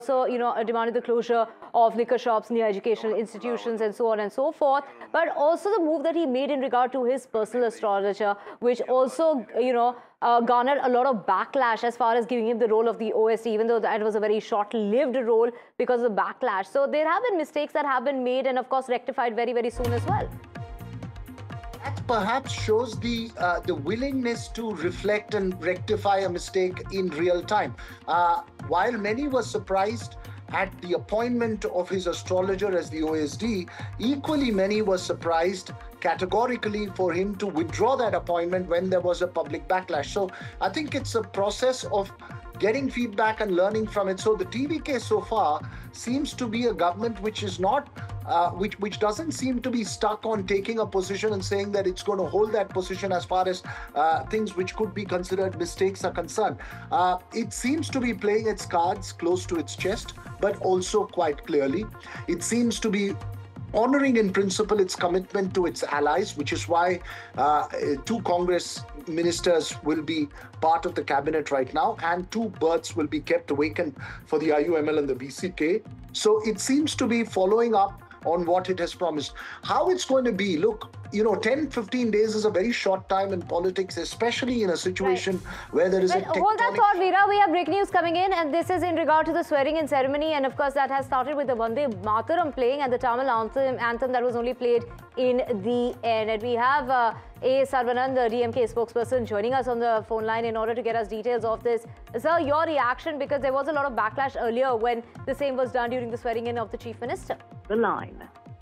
also, demanded the closure of liquor shops near educational institutions and so on and so forth. But also the move that he made in regard to his personal astrologer, which also, garnered a lot of backlash as far as giving him the role of the OSD, even though that was a very short-lived role because of the backlash. So there have been mistakes that have been made and, of course, rectified very, very soon as well. That perhaps shows the willingness to reflect and rectify a mistake in real time. While many were surprised at the appointment of his astrologer as the OSD, equally many were surprised categorically for him to withdraw that appointment when there was a public backlash. So I think it's a process of getting feedback and learning from it. So the TVK so far seems to be a government which is not, which doesn't seem to be stuck on taking a position and saying that it's going to hold that position as far as things which could be considered mistakes are concerned. It seems to be playing its cards close to its chest, but also quite clearly. It seems to be honoring in principle its commitment to its allies, which is why 2 Congress ministers will be part of the cabinet right now, and 2 berths will be kept vacant for the IUML and the VCK. So it seems to be following up on what it has promised. How it's going to be, look, 10-15 days is a very short time in politics, especially in a situation where there is a tectonic... Hold that thought, Veera. We have breaking news coming in, and this is in regard to the swearing-in ceremony, and of course that has started with the Vande Mataram playing and the Tamil anthem that was only played in the end. And we have A. Sarvanand, the DMK spokesperson, joining us on the phone line in order to get us details of this. Sir, your reaction, because there was a lot of backlash earlier when the same was done during the swearing-in of the Chief Minister. The line.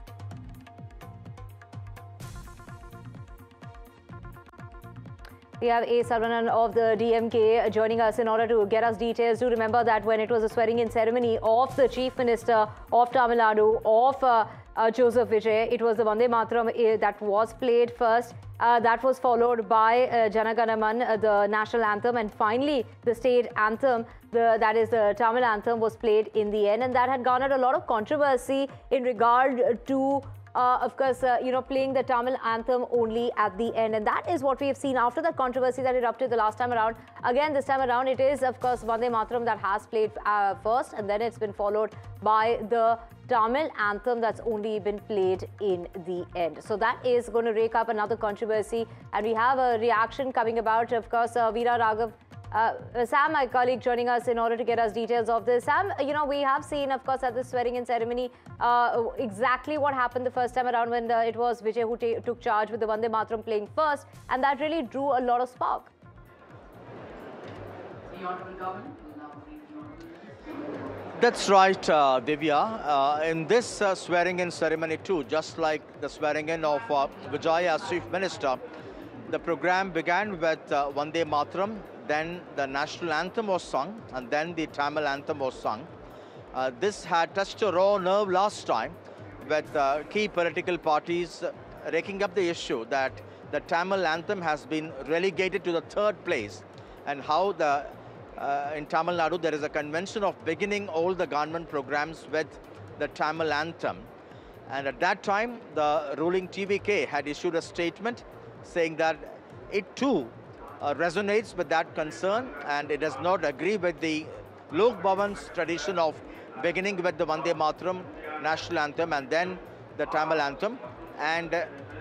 We have A. Saravanan of the DMK joining us in order to get us details. Do remember that when it was a swearing-in ceremony of the Chief Minister of Tamil Nadu, of Joseph Vijay, it was the Vande Mataram that was played first. That was followed by Jana Gana Man, the national anthem, and finally the state anthem, that is the Tamil anthem, was played in the end, and that had garnered a lot of controversy in regard to of course, playing the Tamil anthem only at the end. And that is what we have seen after that controversy that erupted the last time around. Again, this time around, it is, of course, Vande Mataram that has played first, and then it's been followed by the Tamil anthem that's only been played in the end. So that is going to rake up another controversy. And we have a reaction coming about, of course, Veera Raghav. Sam, my colleague, joining us in order to get us details of this. Sam, we have seen, of course, at the swearing-in ceremony, exactly what happened the first time around when it was Vijay who took charge with the Vande Mataram playing first, and that really drew a lot of spark. That's right, Divya. In this swearing-in ceremony too, just like the swearing-in of Vijay as Chief Minister, the program began with Vande Mataram. Then the national anthem was sung, and then the Tamil anthem was sung. This had touched a raw nerve last time, with key political parties raking up the issue that the Tamil anthem has been relegated to the 3rd place, and how in Tamil Nadu there is a convention of beginning all the government programs with the Tamil anthem. And at that time, the ruling TVK had issued a statement saying that it too resonates with that concern, and it does not agree with the Lok Bhavan's tradition of beginning with the Vande Mataram national anthem and then the Tamil anthem, and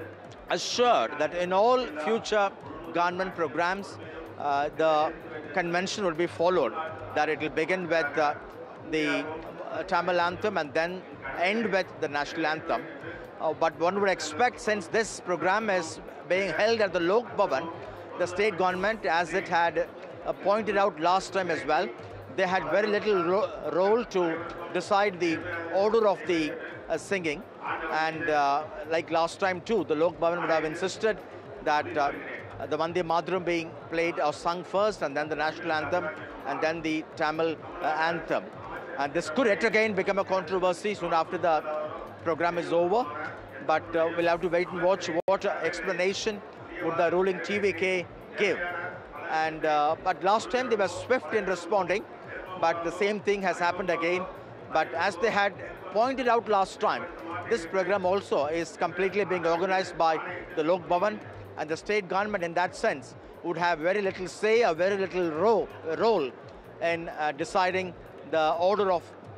assured that in all future government programs, the convention will be followed, that it will begin with the Tamil anthem and then end with the national anthem. But one would expect, since this program is being held at the Lok Bhavan, the state government, as it had pointed out last time as well, they had very little role to decide the order of the singing. And like last time too, the Lok Bhavan would have insisted that the Vande Mataram being played or sung first, and then the national anthem, and then the Tamil anthem. And this could yet again become a controversy soon after the program is over. But we'll have to wait and watch what explanation would the ruling TVK give. And but last time they were swift in responding, but the same thing has happened again. But as they had pointed out last time, this program also is completely being organized by the Lok Bhavan, and the state government in that sense would have very little say or very little role in deciding the order of